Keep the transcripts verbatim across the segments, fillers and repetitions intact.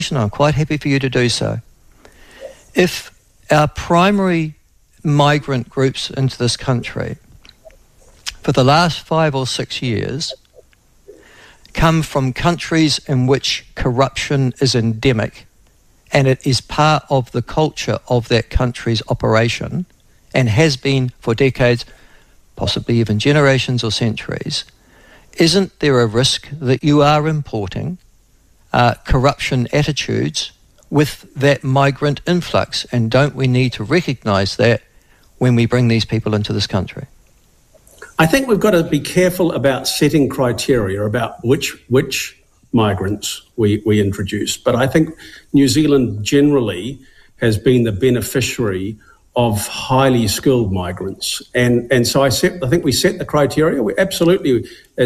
I'm quite happy for you to do so. If our primary migrant groups into this country for the last five or six years come from countries in which corruption is endemic and it is part of the culture of that country's operation and has been for decades, possibly even generations or centuries, isn't there a risk that you are importing uh, corruption attitudes with that migrant influx? And don't we need to recognise that when we bring these people into this country? I think we've got to be careful about setting criteria about which which migrants we, we introduce. But I think New Zealand generally has been the beneficiary of highly skilled migrants. And and so I set, I think we set the criteria. We absolutely, uh,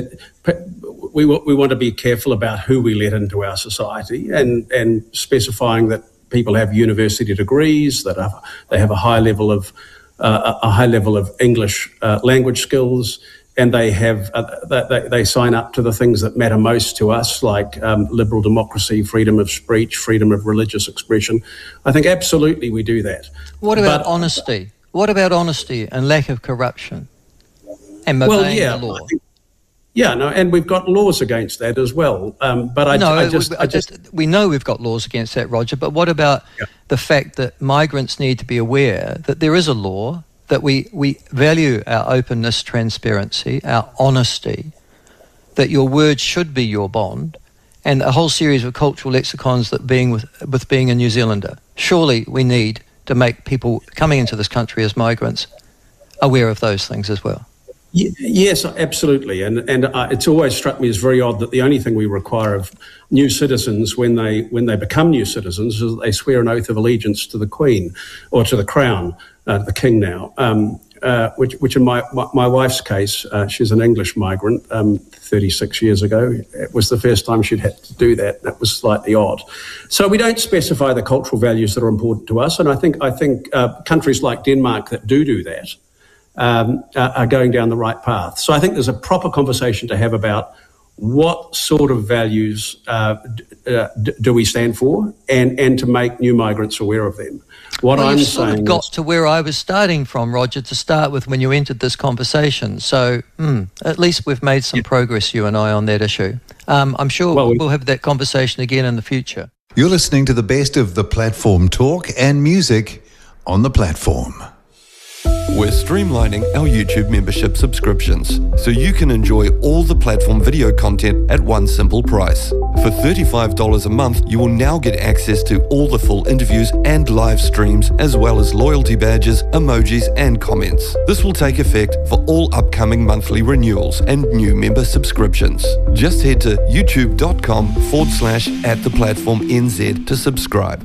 we, we want to be careful about who we let into our society and, and specifying that people have university degrees, that are, they have a high level of uh, a high level of English uh, language skills, and they have uh, they, they sign up to the things that matter most to us, like um, liberal democracy, freedom of speech, freedom of religious expression. I think absolutely we do that. What about but, honesty? What about honesty and lack of corruption and obeying well, yeah, the law? I think, yeah, no, and we've got laws against that as well. Um, but I, no, I just, we, I just, just we know we've got laws against that, Roger. But what about yeah. the fact that migrants need to be aware that there is a law, that we, we value our openness, transparency, our honesty, that your word should be your bond, and a whole series of cultural lexicons that being with, with being a New Zealander. Surely we need to make people coming into this country as migrants aware of those things as well. Yes, absolutely. And and uh, it's always struck me as very odd that the only thing we require of new citizens when they when they become new citizens is that they swear an oath of allegiance to the Queen or to the Crown, uh, the King now, um, uh, which, which in my, my, my wife's case, uh, she's an English migrant, um, thirty-six years ago. It was the first time she'd had to do that. That was slightly odd. So we don't specify the cultural values that are important to us. And I think, I think uh, countries like Denmark that do do that, Um, uh, are going down the right path. So I think there's a proper conversation to have about what sort of values uh, d- uh, d- do we stand for, and, and to make new migrants aware of them. What well, I'm you've saying sort of got is, to where I was starting from, Roger, to start with when you entered this conversation. So mm, at least we've made some yeah. progress, you and I, on that issue. Um, I'm sure well, we, we'll have that conversation again in the future. You're listening to the best of the platform talk and music on the platform. We're streamlining our YouTube membership subscriptions so you can enjoy all the platform video content at one simple price. For thirty-five dollars a month, you will now get access to all the full interviews and live streams, as well as loyalty badges, emojis, and comments. This will take effect for all upcoming monthly renewals and new member subscriptions. Just head to youtube.com forward slash at the platform NZ to subscribe.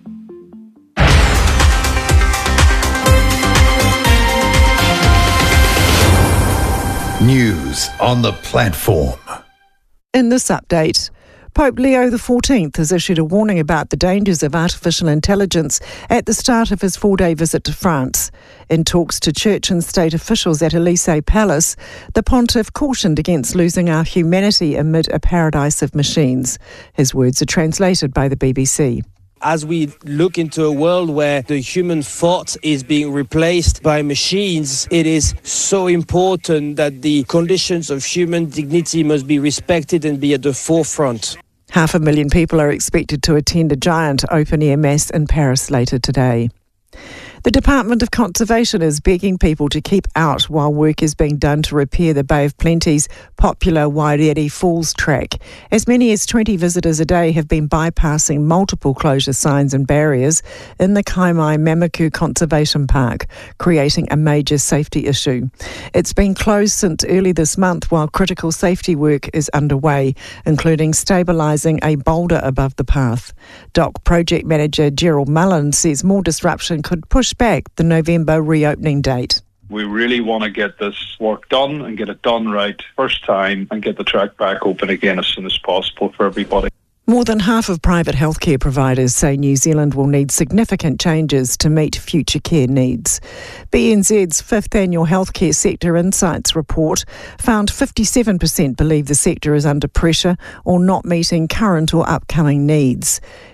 News on the platform. In this update, Pope Leo the fourteenth has issued a warning about the dangers of artificial intelligence at the start of his four-day visit to France. In talks to church and state officials at Elysee Palace, the pontiff cautioned against losing our humanity amid a paradise of machines. His words are translated by the B B C. As we look into a world where the human thought is being replaced by machines, it is so important that the conditions of human dignity must be respected and be at the forefront. Half a million people are expected to attend a giant open-air mass in Paris later today. The Department of Conservation is begging people to keep out while work is being done to repair the Bay of Plenty's popular Wairere Falls track. As many as twenty visitors a day have been bypassing multiple closure signs and barriers in the Kaimai Mamaku Conservation Park, creating a major safety issue. It's been closed since early this month while critical safety work is underway, including stabilising a boulder above the path. D O C project manager Gerald Mullen says more disruption could push back the November reopening date. We really want to get this work done and get it done right first time and get the track back open again as soon as possible for everybody. More than half of private healthcare providers say New Zealand will need significant changes to meet future care needs. B N Z's fifth annual Healthcare Sector Insights report found fifty-seven percent believe the sector is under pressure or not meeting current or upcoming needs.